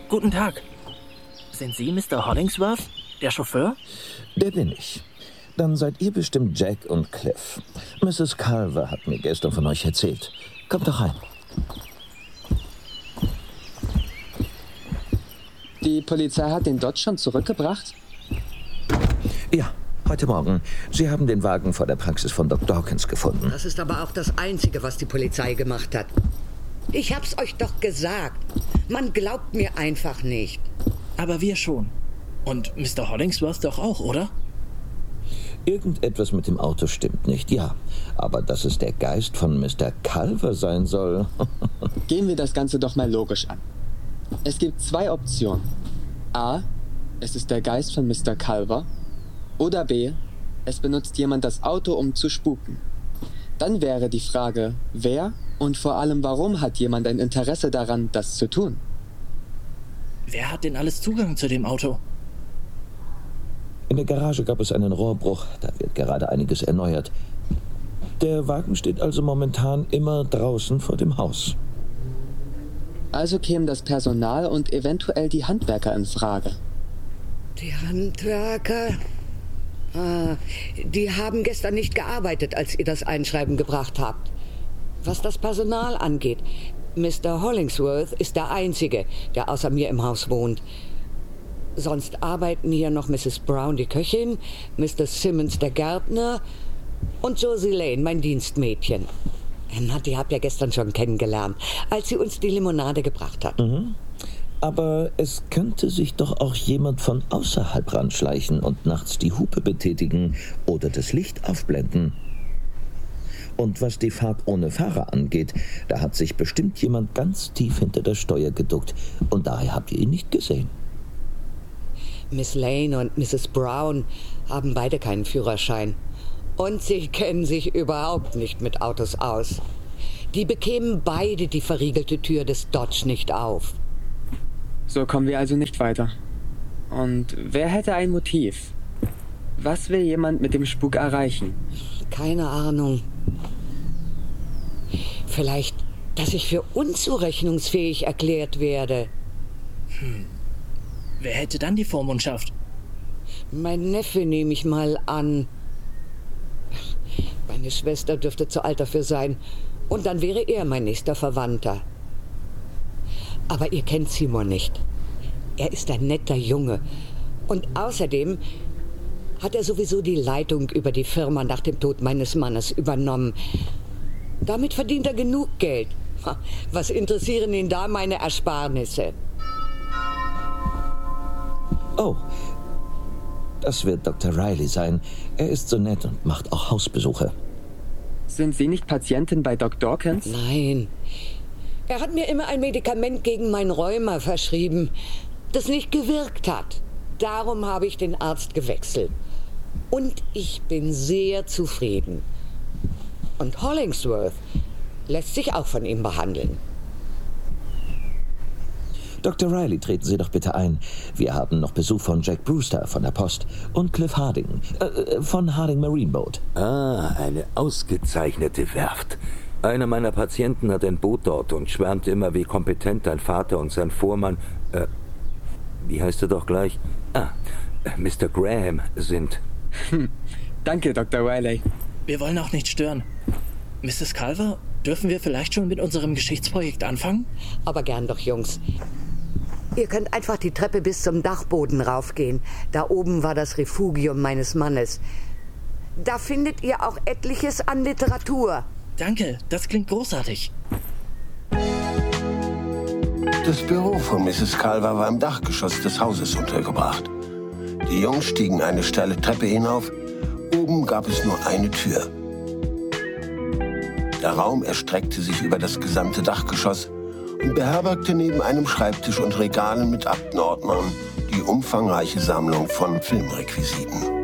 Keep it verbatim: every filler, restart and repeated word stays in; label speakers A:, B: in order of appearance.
A: Guten Tag. Sind Sie Mister Hollingsworth, der Chauffeur?
B: Der bin ich. Dann seid ihr bestimmt Jack und Cliff. Misses Culver hat mir gestern von euch erzählt. Kommt doch rein.
C: Die Polizei hat den Dodge schon zurückgebracht?
B: Ja, heute Morgen. Sie haben den Wagen vor der Praxis von Doc Dawkins gefunden.
D: Das ist aber auch das Einzige, was die Polizei gemacht hat. Ich hab's euch doch gesagt. Man glaubt mir einfach nicht.
A: Aber wir schon. Und Mister Hollingsworth doch auch, oder?
B: Irgendetwas mit dem Auto stimmt nicht, ja. Aber dass es der Geist von Mister Culver sein soll...
C: Gehen wir das Ganze doch mal logisch an. Es gibt zwei Optionen. A. Es ist der Geist von Mister Culver. Oder B. Es benutzt jemand das Auto, um zu spuken. Dann wäre die Frage, wer und vor allem warum hat jemand ein Interesse daran, das zu tun?
A: Wer hat denn alles Zugang zu dem Auto?
B: In der Garage gab es einen Rohrbruch, da wird gerade einiges erneuert. Der Wagen steht also momentan immer draußen vor dem Haus.
C: Also kämen das Personal und eventuell die Handwerker in Frage.
D: Die Handwerker? Ah, die haben gestern nicht gearbeitet, als ihr das Einschreiben gebracht habt. Was das Personal angeht, Mister Hollingsworth ist der Einzige, der außer mir im Haus wohnt. Sonst arbeiten hier noch Misses Brown, die Köchin, Mister Simmons, der Gärtner und Josie Lane, mein Dienstmädchen. Na, die habt ihr gestern schon kennengelernt, als sie uns die Limonade gebracht hat.
B: Mhm. Aber es könnte sich doch auch jemand von außerhalb ranschleichen und nachts die Hupe betätigen oder das Licht aufblenden. Und was die Fahrt ohne Fahrer angeht, da hat sich bestimmt jemand ganz tief hinter der Steuer geduckt und daher habt ihr ihn nicht gesehen.
D: Miss Lane und Misses Brown haben beide keinen Führerschein. Und sie kennen sich überhaupt nicht mit Autos aus. Die bekämen beide die verriegelte Tür des Dodge nicht auf.
C: So kommen wir also nicht weiter. Und wer hätte ein Motiv? Was will jemand mit dem Spuk erreichen?
D: Keine Ahnung. Vielleicht, dass ich für unzurechnungsfähig erklärt werde.
A: Hm. Wer hätte dann die Vormundschaft?
D: Mein Neffe nehme ich mal an. Meine Schwester dürfte zu alt dafür sein. Und dann wäre er mein nächster Verwandter. Aber ihr kennt Simon nicht. Er ist ein netter Junge. Und außerdem hat er sowieso die Leitung über die Firma nach dem Tod meines Mannes übernommen. Damit verdient er genug Geld. Was interessieren ihn da meine Ersparnisse?
B: Oh, das wird Doktor Riley sein. Er ist so nett und macht auch Hausbesuche.
C: Sind Sie nicht Patientin bei Doc Dawkins?
D: Nein. Er hat mir immer ein Medikament gegen mein Rheuma verschrieben, das nicht gewirkt hat. Darum habe ich den Arzt gewechselt. Und ich bin sehr zufrieden. Und Hollingsworth lässt sich auch von ihm behandeln.
B: Doktor Riley, treten Sie doch bitte ein. Wir haben noch Besuch von Jack Brewster von der Post und Cliff Harding äh, von Harding Marine Boat.
E: Ah, eine ausgezeichnete Werft. Einer meiner Patienten hat ein Boot dort und schwärmt immer, wie kompetent dein Vater und sein Vormann, äh, wie heißt er doch gleich? Ah, Mister Graham sind.
C: Hm. Danke, Doktor Riley.
A: Wir wollen auch nicht stören. Misses Culver, dürfen wir vielleicht schon mit unserem Geschichtsprojekt anfangen?
D: Aber gern doch, Jungs. Ihr könnt einfach die Treppe bis zum Dachboden raufgehen. Da oben war das Refugium meines Mannes. Da findet ihr auch etliches an Literatur.
A: Danke, das klingt großartig.
F: Das Büro von Misses Culver war im Dachgeschoss des Hauses untergebracht. Die Jungs stiegen eine steile Treppe hinauf. Oben gab es nur eine Tür. Der Raum erstreckte sich über das gesamte Dachgeschoss und beherbergte neben einem Schreibtisch und Regalen mit Aktenordnern die umfangreiche Sammlung von Filmrequisiten.